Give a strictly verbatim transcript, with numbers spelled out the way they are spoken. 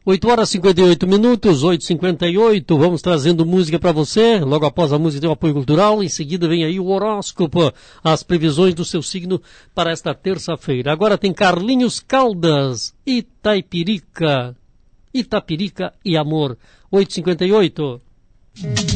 oito horas e cinquenta e oito minutos, oito e cinquenta e oito, vamos trazendo música para você. Logo após a música tem o apoio cultural, em seguida vem aí o horóscopo, as previsões do seu signo para esta terça-feira. Agora tem Carlinhos Caldas, Itaipirica, Itapirica e Amor, oito e cinquenta e oito.